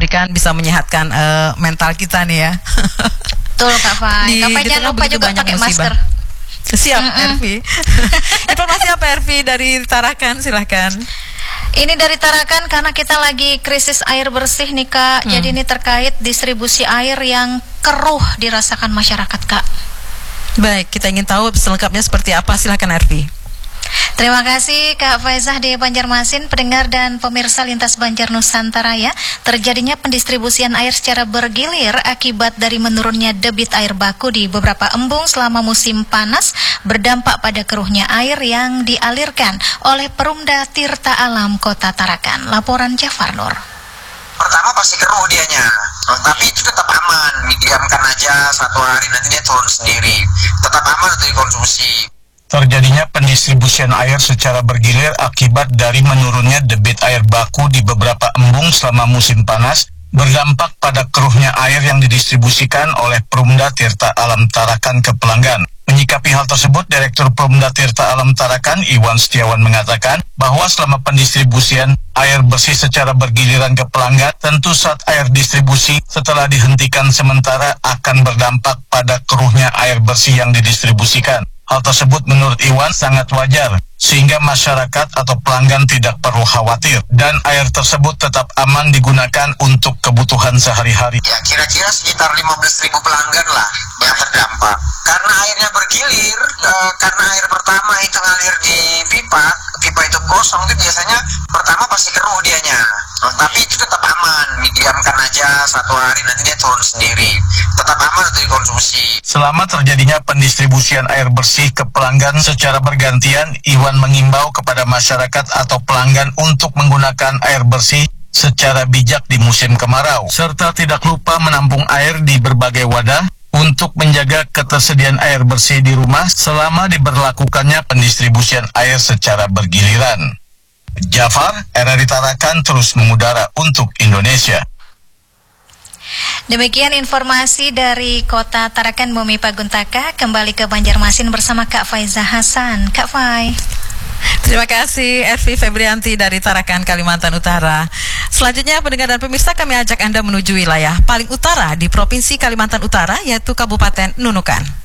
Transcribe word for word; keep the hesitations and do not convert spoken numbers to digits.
kan bisa menyehatkan uh, mental kita nih ya. Betul Kak Fai. Kak Fai jangan lupa juga pakai masker. Siap, mm -mm. Ervi. Informasi apa Ervi dari Tarakan, silahkan. Ini dari Tarakan karena kita lagi krisis air bersih nih Kak. Hmm. Jadi ini terkait distribusi air yang keruh dirasakan masyarakat Kak. Baik, kita ingin tahu selengkapnya seperti apa, silahkan Ervi. Terima kasih Kak Faizah di Banjarmasin, pendengar dan pemirsa Lintas Banjar Nusantara ya. Terjadinya pendistribusian air secara bergilir akibat dari menurunnya debit air baku di beberapa embung selama musim panas berdampak pada keruhnya air yang dialirkan oleh Perumda Tirta Alam Kota Tarakan. Laporan Jafar Nur. Pertama pasti keruh dianya, tapi itu tetap aman, didiamkan aja satu hari nanti dia turun sendiri, tetap aman untuk dikonsumsi. Terjadinya pendistribusian air secara bergilir akibat dari menurunnya debit air baku di beberapa embung selama musim panas berdampak pada keruhnya air yang didistribusikan oleh Perumda Tirta Alam Tarakan ke pelanggan. Menyikapi hal tersebut, Direktur Perumda Tirta Alam Tarakan, Iwan Setiawan mengatakan bahwa selama pendistribusian air bersih secara bergiliran ke pelanggan, tentu saat air distribusi setelah dihentikan sementara akan berdampak pada keruhnya air bersih yang didistribusikan. Hal tersebut menurut Iwan sangat wajar, sehingga masyarakat atau pelanggan tidak perlu khawatir, dan air tersebut tetap aman digunakan untuk kebutuhan sehari-hari. Ya, kira-kira sekitar lima belas ribu pelanggan lah yang terdampak. Karena airnya bergilir, e, karena air pertama itu ngalir di pipa, pipa itu kosong, itu biasanya pertama pasti keruh dianya. Oh, tapi itu tetap aman, didiamkan aja satu hari nanti dia turun sendiri, tetap aman untuk dikonsumsi. Selama terjadinya pendistribusian air bersih ke pelanggan secara bergantian, Iwan mengimbau kepada masyarakat atau pelanggan untuk menggunakan air bersih secara bijak di musim kemarau, serta tidak lupa menampung air di berbagai wadah untuk menjaga ketersediaan air bersih di rumah selama diberlakukannya pendistribusian air secara bergiliran. Jafar, R R I Tarakan terus mengudara untuk Indonesia. Demikian informasi dari Kota Tarakan Bumi Paguntaka. Kembali ke Banjarmasin bersama Kak Faizah Hasan. Kak Fai. Terima kasih Ervi Febrianti dari Tarakan, Kalimantan Utara. Selanjutnya pendengar dan pemirsa, kami ajak Anda menuju wilayah paling utara di Provinsi Kalimantan Utara, yaitu Kabupaten Nunukan.